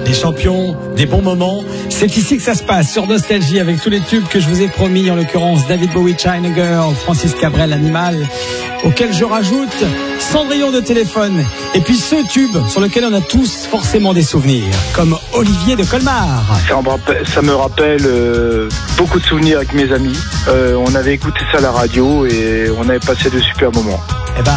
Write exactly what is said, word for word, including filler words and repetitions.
Les champions des bons moments. C'est ici que ça se passe, sur Nostalgie, avec tous les tubes que je vous ai promis, en l'occurrence David Bowie, China Girl, Francis Cabrel, Animal, auquel je rajoute Cendrillon de téléphone. Et puis ce tube sur lequel on a tous forcément des souvenirs, comme Olivier de Colmar. Ça me rappelle, ça me rappelle euh, beaucoup de souvenirs avec mes amis. Euh, on avait écouté ça à la radio et on avait passé de super moments.